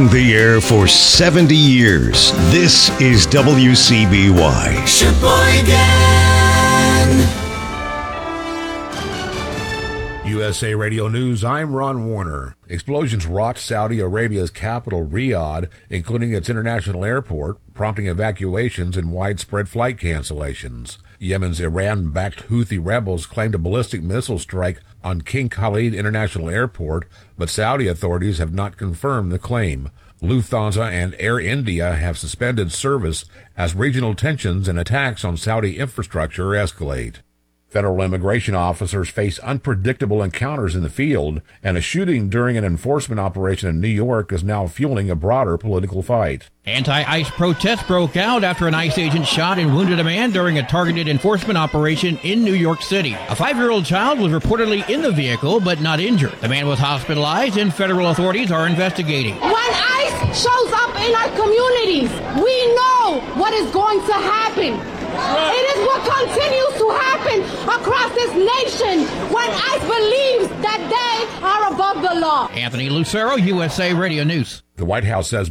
The air for 70 years. This is WCBY. Sheboygan. USA Radio News, I'm Ron Warner. Explosions rocked Saudi Arabia's capital, Riyadh, including its international airport, prompting evacuations and widespread flight cancellations. Yemen's Iran-backed Houthi rebels claimed a ballistic missile strike on King Khalid International Airport, but Saudi authorities have not confirmed the claim. Lufthansa and Air India have suspended service as regional tensions and attacks on Saudi infrastructure escalate. Federal immigration officers face unpredictable encounters in the field, and a shooting during an enforcement operation in New York is now fueling a broader political fight. Anti-ICE protests broke out after an ICE agent shot and wounded a man during a targeted enforcement operation in New York City. A 5-year-old child was reportedly in the vehicle but not injured. The man was hospitalized and federal authorities are investigating. When ICE shows up in our communities, we know what is going to happen. It is what continues to happen across this nation when ICE believes that they are above the law. Anthony Lucero, USA Radio News. The White House says